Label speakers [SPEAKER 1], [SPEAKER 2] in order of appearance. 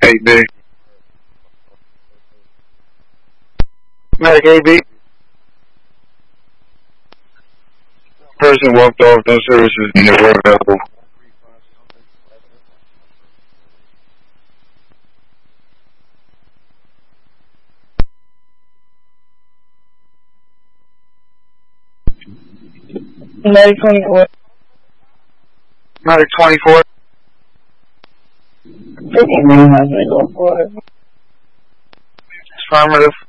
[SPEAKER 1] 8B. Medic AB. Person walked off, no services never available.
[SPEAKER 2] Medic 24.
[SPEAKER 1] Medic 24.
[SPEAKER 2] They didn't really have to go for it.
[SPEAKER 1] Affirmative.